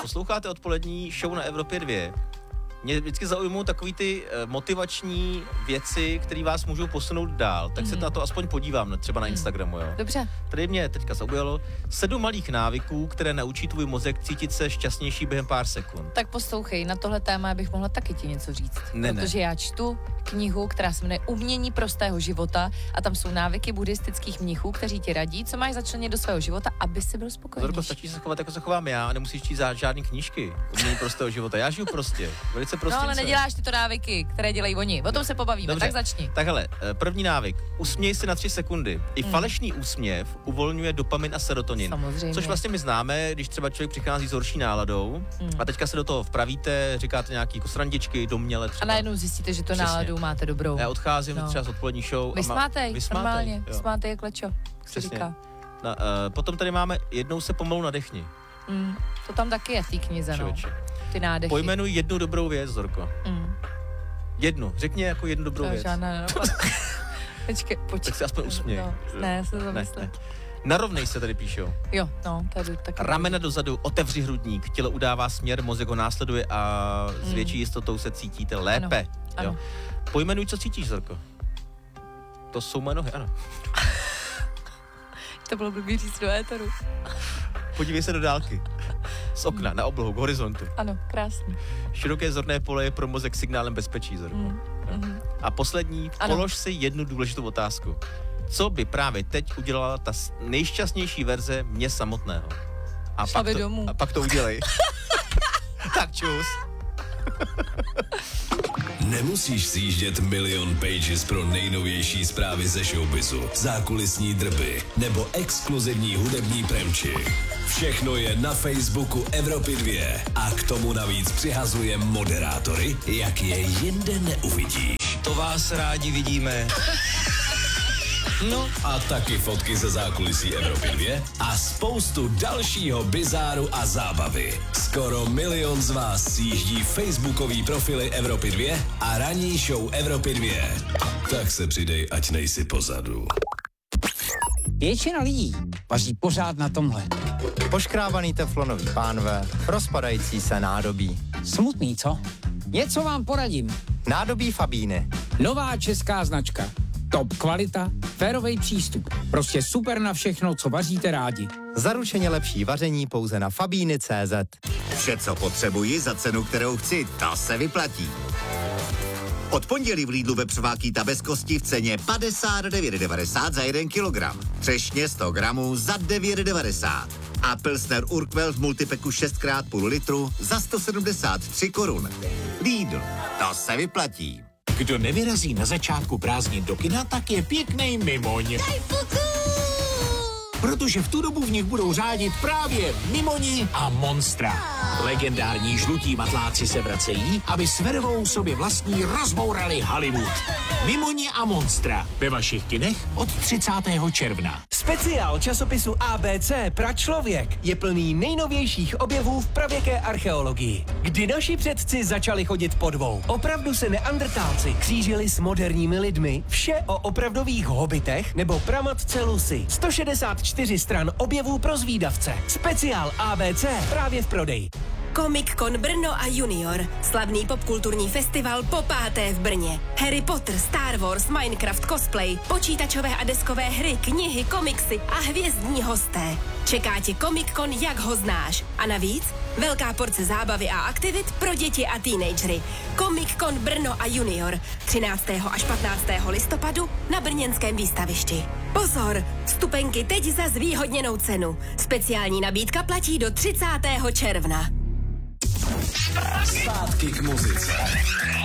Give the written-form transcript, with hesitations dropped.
posloucháte odpolední show na Evropě 2, mě vždycky zaujmou takový ty motivační věci, které vás můžou posunout dál, tak se na to aspoň podívám, třeba na Instagramu, jo. Dobře. Tady mě teďka zaujalo 7 malých návyků, které naučí tvůj mozek cítit se šťastnější během pár sekund. Tak poslouchej, na tohle téma bych mohla taky ti něco říct. Ne. Protože já čtu knihu, která se jmenuje Umění prostého života a tam jsou návyky buddhistických mnichů, kteří ti radí, co máš začlenit do svého života, aby si byl spokojený. Zorko, stačí se chovat, jako se chovám já, a nemusíš číst žádný knížky. Umění prostého života. Já žiju prostě. Velice prostě. No ale neděláš tyto návyky, které dělají oni. O tom se pobavíme. Dobře. Tak začni. Tak hele, první návyk. Usměj se na 3 sekundy. I falešný úsměv uvolňuje dopamin a serotonin. Samozřejmě. Což vlastně my známe, když třeba člověk přichází s horší náladou a teďka se do toho vpravíte, říkáte nějaký jako srandičky, domněle třeba. A najednou zjistíte, že to Přesně. náladu máte dobrou. Já odcházím třeba z odpolední show. Vysmátej, normálně. Vysmátej jak lečo, jak se říká. Potom tady máme jednou se pomalu nadechni. To tam taky je v té knize, no. Ty nádechy. Pojmenuj jednu dobrou věc, Zorko. Jednu. Řekni jako jednu dobrou věc. Žádná nenapadá. Počkej. Tak si aspoň usměj. No, ne, já se to zamyslím. Narovnej se tady píšou. Jo, no, tady taky. Ramena dozadu, otevři hrudník, tělo udává směr, mozek ho následuje a s větší jistotou se cítíte lépe. Ano. Jo. Pojmenuj, co cítíš, Zorko. To jsou moje nohy, ano. To bylo blbý říct do éteru. Podívej se do dálky. Z okna, na oblohu, k horizontu. Ano, krásný. Široké zorné pole je pro mozek signálem bezpečí, Zorko. A poslední, polož si jednu důležitou otázku. Co by právě teď udělala ta nejšťastnější verze mě samotného? A pak to udělej. Tak čus. Nemusíš sjíždět milion pages pro nejnovější zprávy ze showbizu, zákulisní drby nebo exkluzivní hudební premči. Všechno je na Facebooku Evropy 2 a k tomu navíc přihazuje moderátory, jak je jinde neuvidíš. To vás rádi vidíme. No a taky fotky ze zákulisí Evropy 2 a spoustu dalšího bizáru a zábavy. Skoro 1 milion z vás sjíždí facebookový profily Evropy 2 a ranní show Evropy 2. Tak se přidej, ať nejsi pozadu. Většina lidí vaří pořád na tomhle. Poškrábaný teflonový pánve, rozpadající se nádobí. Smutný, co? Něco vám poradím. Nádobí Fabíny. Nová česká značka. Top kvalita, férovej přístup. Prostě super na všechno, co vaříte rádi. Zaručeně lepší vaření pouze na Fabíny.cz. Vše, co potřebuji za cenu, kterou chci, to se vyplatí. Od pondělí v Lidlu vepřová bez kosti v ceně 59,90 za 1 kilogram. Třešně 100 gramů za 9,90. A Pilsner Urquell v multipeku 6x půl litru za 173 korun. Lidl, to se vyplatí. Kdo nevyrazí na začátku prázdnin do kina, tak je pěknej mimoň. Protože v tu dobu v nich budou řádit právě Mimoni a Monstra. Legendární žlutí matláci se vracejí, aby s vervou sobě vlastní rozbourali Hollywood. Mimoni a Monstra ve vašich kinech od 30. června. Speciál časopisu ABC Pračlověk je plný nejnovějších objevů v pravěké archeologii. Kdy naši předci začali chodit po dvou. Opravdu se neandrtálci křížili s moderními lidmi. Vše o opravdových hobitech nebo pramatce Lucy. 164 stran objevů pro zvídavce. Speciál ABC právě v prodeji. Comic-Con Brno a Junior. Slavný popkulturní festival po 5. v Brně. Harry Potter, Star Wars, Minecraft, cosplay, počítačové a deskové hry, knihy, komiksy a hvězdní hosté. Čeká tě Comic-Con, jak ho znáš. A navíc velká porce zábavy a aktivit pro děti a teenagery. Comic-Con Brno a Junior. 13. až 15. listopadu na brněnském výstavišti. Pozor, vstupenky teď za zvýhodněnou cenu. Speciální nabídka platí do 30. června. Zpátky k muzice.